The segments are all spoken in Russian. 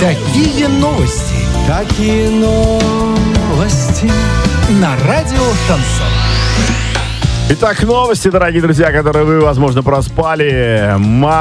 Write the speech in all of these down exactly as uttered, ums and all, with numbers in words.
Какие новости? Какие новости? На радио Шансон. Итак, новости, дорогие друзья, которые вы, возможно, проспали.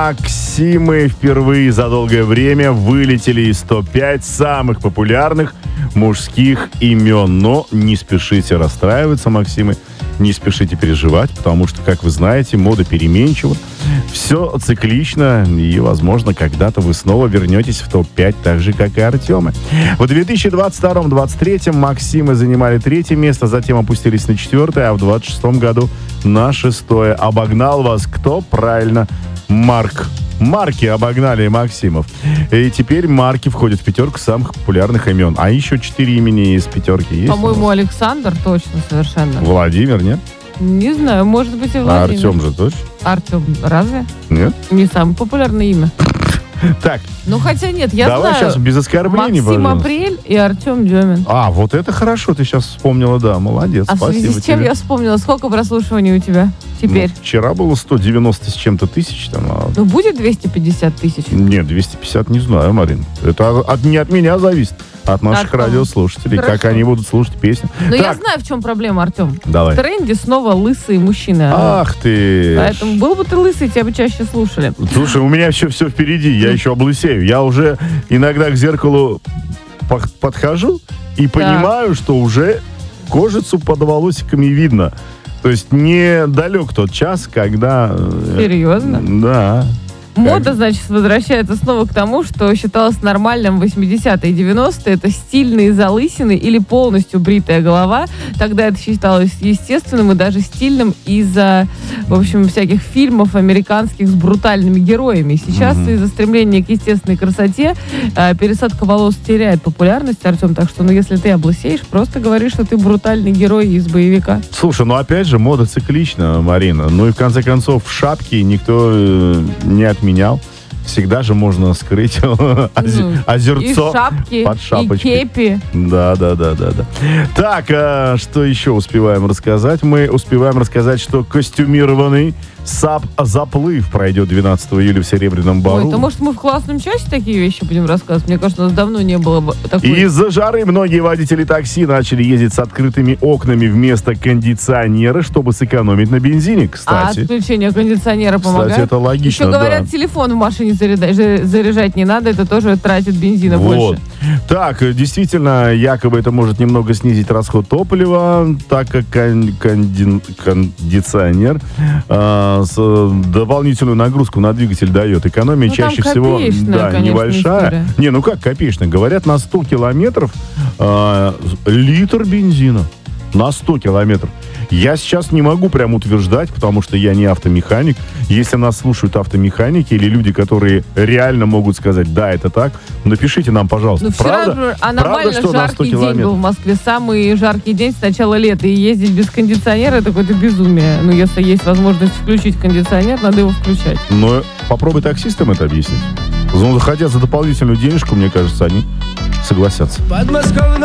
Максимы впервые за долгое время вылетели из топ пять самых популярных мужских имен. Но не спешите расстраиваться, Максимы, не спешите переживать, потому что, как вы знаете, мода переменчива. Все циклично, и, возможно, когда-то вы снова вернетесь в топ пять, так же, как и Артемы. В две тысячи двадцать втором — двадцать третьем Максимы занимали третье место, затем опустились на четвертое, а в двадцать шестом году на шестое. Обогнал вас кто? Правильно, Марк. Марки обогнали Максимов. И теперь Марки входят в пятерку самых популярных имен. А еще четыре имени из пятерки есть? По-моему, Александр точно совершенно. Владимир, нет? Не знаю, может быть и А Владимир. Артем же точно? Артем, разве? Нет? Не самое популярное имя. Так, Ну, хотя нет, я давай знаю. сейчас без оскорблений, Максим пожалуйста. Апрель и Артем Демин. А, вот это хорошо, ты сейчас вспомнила, да, молодец, А в спасибо связи с чем тебе. я вспомнила, сколько прослушиваний у тебя теперь? Ну, вчера было сто девяносто с чем-то тысяч, там, а... Ну, будет двести пятьдесят тысяч? Нет, двести пятьдесят не знаю, Марин. Это от, не от меня зависит, а от наших От кого? радиослушателей, Хорошо. как они будут слушать песню. Но я Так, знаю, в чем проблема, Артем. давай. В тренде снова лысые мужчины. Ах ты! Поэтому был бы ты лысый, тебя бы чаще слушали. Слушай, у меня еще все впереди, я еще облысею. Я уже иногда к зеркалу пох- подхожу и понимаю, что уже кожицу под волосиками видно. То есть недалек тот час, когда... э, Серьезно? Да. Мода, значит, возвращается снова к тому, что считалось нормальным в восьмидесятые и девяностые. Это стильные залысины или полностью бритая голова. Тогда это считалось естественным и даже стильным из-за, в общем, всяких фильмов американских с брутальными героями. Сейчас Мгм. из-за стремления к естественной красоте э, пересадка волос теряет популярность, Артем. Так что, ну, если ты облысеешь, просто говори, что ты брутальный герой из боевика. Слушай, ну опять же, мода циклична, Марина. Ну и в конце концов, шапки никто э, не отменял. Всегда же можно скрыть озе- Ну, озерцо и шапки, под и шапочкой. кепи. Да, да, да, да, да. Так, а что еще успеваем рассказать? Мы успеваем рассказать, что костюмированный САП-заплыв пройдет двенадцатого июля в Серебряном Бару. Ой, то может мы в классном часе такие вещи будем рассказывать? Мне кажется, у нас давно не было бы такой... Из-за жары многие водители такси начали ездить с открытыми окнами вместо кондиционера, чтобы сэкономить на бензине, А кстати. отключение кондиционера помогает? Кстати, это логично, Еще говорят, да. телефон в машине заряда- за- заряжать не надо, это тоже тратит бензина Вот. больше. Так, действительно, якобы это может немного снизить расход топлива, так как кон- конди- кондиционер э, с, дополнительную нагрузку на двигатель дает. Экономия Ну, там чаще всего копеечная, да, конечно, небольшая. история. Не, ну как копеечная? Говорят, на сто километров э, литр бензина. На сто километров. Я сейчас не могу прям утверждать, потому что я не автомеханик. Если нас слушают автомеханики или люди, которые реально могут сказать, да, это так, напишите нам, пожалуйста. Ну, вчера правда? же Правда, аномально что на сто жаркий день километров? был в Москве. Самый жаркий день с начала лета. И ездить без кондиционера — это какое-то безумие. Ну, если есть возможность включить кондиционер, надо его включать. Но попробуй таксистам это объяснить. Ну, хотя за дополнительную денежку, мне кажется, они согласятся. Подмосковный